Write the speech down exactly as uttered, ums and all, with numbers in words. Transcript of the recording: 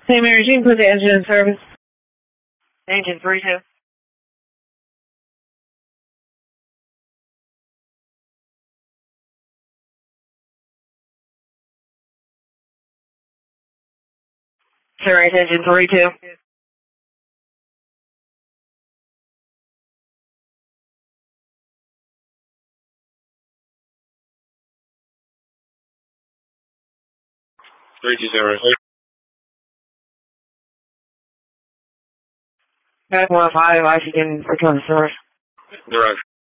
Hey, Mary Jean, put the engine in service. Engine three two. Direct engine three two. three two zero. Back one five, oxygen return to source. Direct.